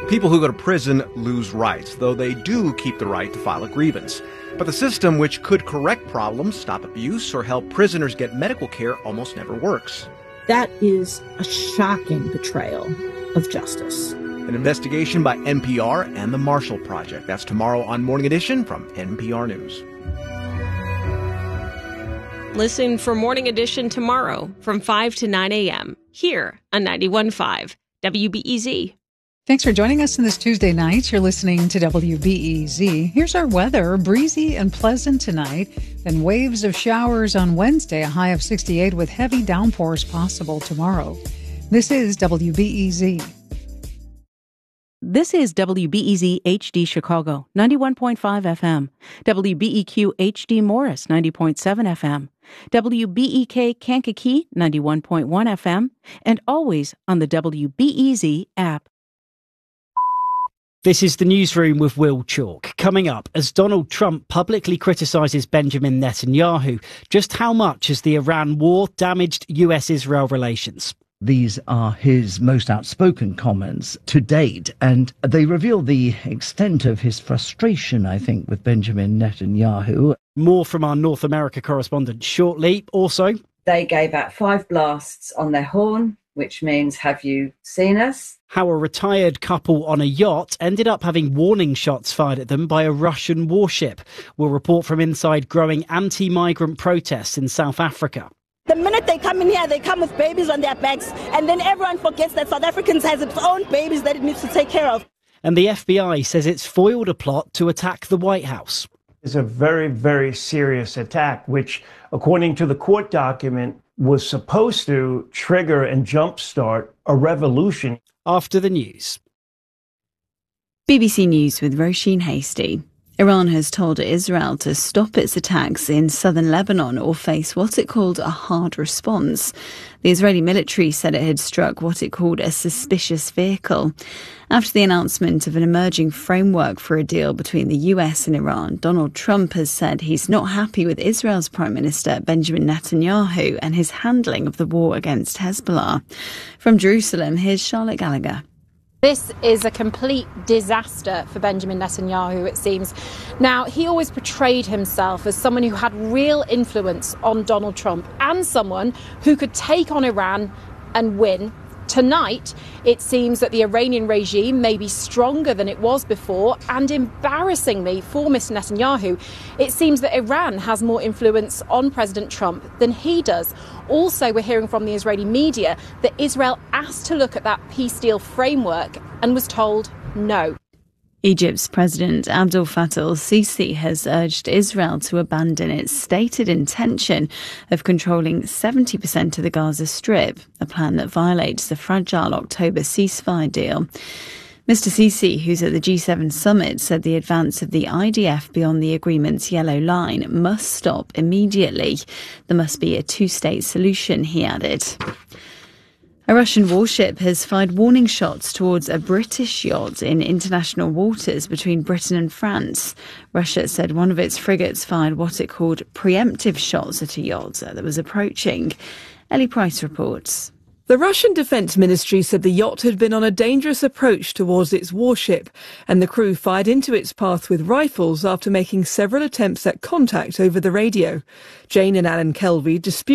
People who go to prison lose rights, though they do keep the right to file a grievance. But the system, which could correct problems, stop abuse, or help prisoners get medical care, almost never works. That is a shocking betrayal of justice. An investigation by NPR and the Marshall Project. That's tomorrow on Morning Edition from NPR News. Listen for Morning Edition tomorrow from 5 to 9 a.m. here on 91.5 WBEZ. Thanks for joining us on this Tuesday night. You're listening to WBEZ. Here's our weather. Breezy and pleasant tonight. Then waves of showers on Wednesday, a high of 68 with heavy downpours possible tomorrow. This is WBEZ. This is WBEZ HD Chicago, 91.5 FM. WBEQ HD Morris, 90.7 FM. WBEK Kankakee, 91.1 FM. And always on the WBEZ app. This is the newsroom with Will Chalk. Coming up, as Donald Trump publicly criticises Benjamin Netanyahu, just how much has the Iran war damaged US-Israel relations? These are his most outspoken comments to date, and they reveal the extent of his frustration, I think, with Benjamin Netanyahu. More from our North America correspondent shortly. Also, they gave out 5 blasts on their horn, which means, have you seen us? How a retired couple on a yacht ended up having warning shots fired at them by a Russian warship. We'll report from inside growing anti-migrant protests in South Africa. The minute they come in here, they come with babies on their backs, and then everyone forgets that South Africans has its own babies that it needs to take care of. And the FBI says it's foiled a plot to attack the White House. It's a very, very serious attack, which, according to the court document, was supposed to trigger and jumpstart a revolution. After the news. BBC News with Roisin Hasty. Iran has told Israel to stop its attacks in southern Lebanon or face what it called a hard response. The Israeli military said it had struck what it called a suspicious vehicle. After the announcement of an emerging framework for a deal between the US and Iran, Donald Trump has said he's not happy with Israel's Prime Minister Benjamin Netanyahu and his handling of the war against Hezbollah. From Jerusalem, here's Charlotte Gallagher. This is a complete disaster for Benjamin Netanyahu, it seems. Now, he always portrayed himself as someone who had real influence on Donald Trump and someone who could take on Iran and win. Tonight, it seems that the Iranian regime may be stronger than it was before, and embarrassingly for Mr. Netanyahu, it seems that Iran has more influence on President Trump than he does. Also, we're hearing from the Israeli media that Israel asked to look at that peace deal framework and was told no. Egypt's President Abdel Fattah el-Sisi has urged Israel to abandon its stated intention of controlling 70% of the Gaza Strip, a plan that violates the fragile October ceasefire deal. Mr. Sisi, who's at the G7 summit, said the advance of the IDF beyond the agreement's yellow line must stop immediately. There must be a two-state solution, he added. A Russian warship has fired warning shots towards a British yacht in international waters between Britain and France. Russia said one of its frigates fired what it called preemptive shots at a yacht that was approaching. Ellie Price reports. The Russian Defense Ministry said the yacht had been on a dangerous approach towards its warship, and the crew fired into its path with rifles after making several attempts at contact over the radio. Jane and Alan Kelvey dispute